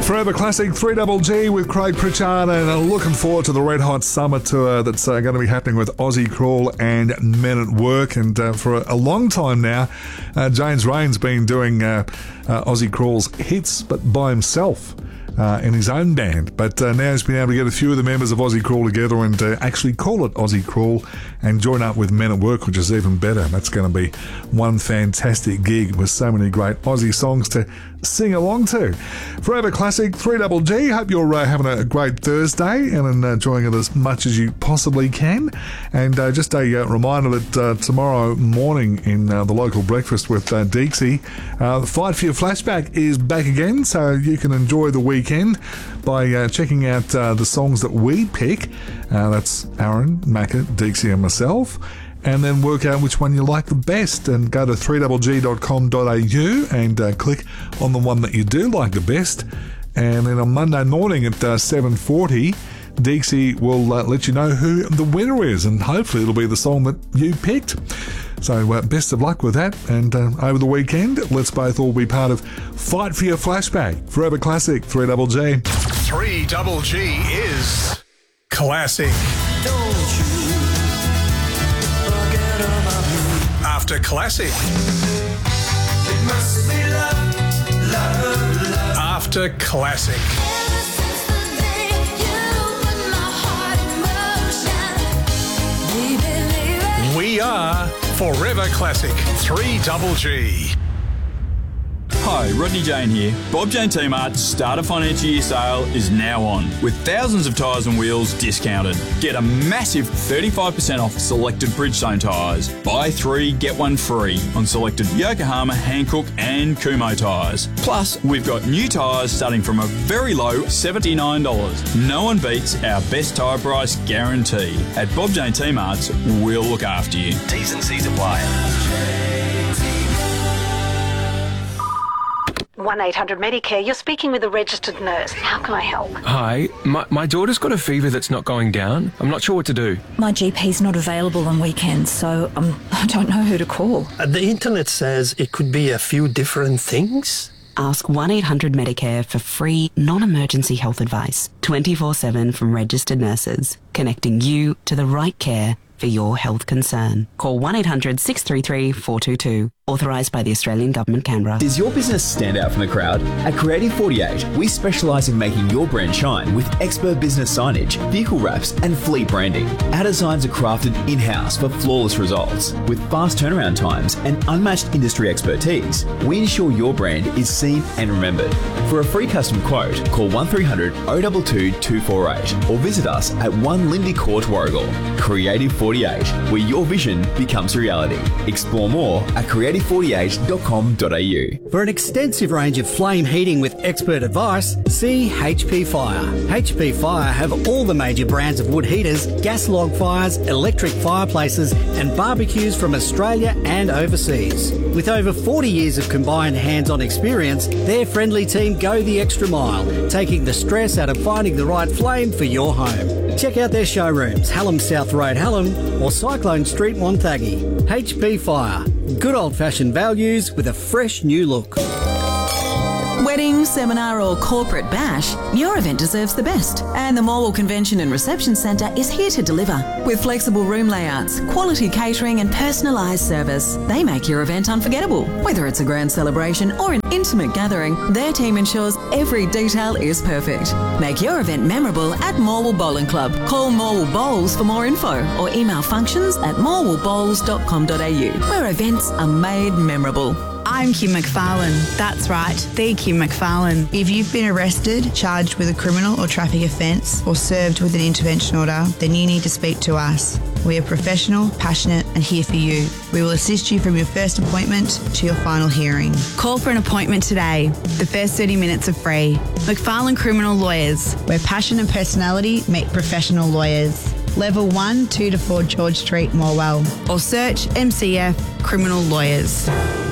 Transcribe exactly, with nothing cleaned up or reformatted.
Forever Classic, three Double G with Craig Pritchard, and uh, looking forward to the Red Hot Summer Tour that's uh, going to be happening with Aussie Crawl and Men at Work. And uh, for a, a long time now, uh, James Rain's been doing uh, uh, Aussie Crawl's hits, but by himself. Uh, in his own band, but uh, now he's been able to get a few of the members of Aussie Crawl together and uh, actually call it Aussie Crawl and join up with Men at Work, which is even better. That's going to be one fantastic gig with so many great Aussie songs to sing along to. Forever Classic, three Double G. Hope you're uh, having a great Thursday and enjoying it as much as you possibly can. And uh, just a uh, reminder that uh, tomorrow morning in uh, the local breakfast with uh, Deeksy, uh, the Fight for Your Flashback is back again, so you can enjoy the weekend by uh, checking out uh, the songs that we pick. Uh, that's Aaron, Macca, Deeksy and myself. And then work out which one you like the best and go to three double g dot com dot a u and uh, click on the one that you do like the best. And then on Monday morning at uh, seven forty, Deeksy will uh, let you know who the winner is, and hopefully it'll be the song that you picked. So uh, best of luck with that, and uh, over the weekend, let's both all be part of Fight for Your Flashback. Forever Classic, three Double G. three Double G is classic. Don't you forget about me. After classic. It must be love, love, love. After classic. Ever since the day you put my heart in motion, baby, baby. We are Forever Classic, three Double G. Hi, Rodney Jane here. Bob Jane T-Mart's Starter Financial Year sale is now on, with thousands of tyres and wheels discounted. Get a massive thirty-five percent off selected Bridgestone tyres. Buy three, get one free on selected Yokohama, Hankook and Kumho tyres. Plus, we've got new tyres starting from a very low seventy-nine dollars. No one beats our best tyre price guarantee. At Bob Jane T-Mart's, we'll look after you. T's and C's apply. one eight hundred Medicare, you're speaking with a registered nurse. How can I help? Hi, my, my daughter's got a fever that's not going down. I'm not sure what to do. My G P's not available on weekends, so um, I don't know who to call. Uh, the internet says it could be a few different things. Ask one eight hundred Medicare for free, non-emergency health advice, twenty-four seven from registered nurses, connecting you to the right care for your health concern. Call one eight hundred six three three four two two. Authorised by the Australian Government, Canberra. Does your business stand out from the crowd? At Creative forty-eight, we specialise in making your brand shine with expert business signage, vehicle wraps and fleet branding. Our designs are crafted in-house for flawless results. With fast turnaround times and unmatched industry expertise, we ensure your brand is seen and remembered. For a free custom quote, call one three hundred oh two two two four eight or visit us at one Lindy Court, Warragul. Creative forty-eight, where your vision becomes reality. Explore more at creative forty-eight dot com dot a u. For an extensive range of flame heating with expert advice, see H P Fire. H P Fire have all the major brands of wood heaters, gas log fires, electric fireplaces and barbecues from Australia and overseas. With over forty years of combined hands-on experience, their friendly team go the extra mile, taking the stress out of finding the right flame for your home. Check out their showrooms, Hallam South Road, Hallam, or Cyclone Street, Wonthaggi. H P Fire. Good old-fashioned values with a fresh new look. Wedding, seminar or corporate bash, your event deserves the best. And the Morwell Convention and Reception Centre is here to deliver. With flexible room layouts, quality catering and personalised service, they make your event unforgettable. Whether it's a grand celebration or an intimate gathering, their team ensures every detail is perfect. Make your event memorable at Morwell Bowling Club. Call Morwell Bowls for more info or email functions at morwell bowls dot com dot a u, where events are made memorable. I'm Kim McFarlane. That's right, the Kim McFarlane. If you've been arrested, charged with a criminal or traffic offence, or served with an intervention order, then you need to speak to us. We are professional, passionate and here for you. We will assist you from your first appointment to your final hearing. Call for an appointment today. The first thirty minutes are free. McFarlane Criminal Lawyers. Where passion and personality meet professional lawyers. Level one, two to four George Street, Morwell. Or search M C F Criminal Lawyers.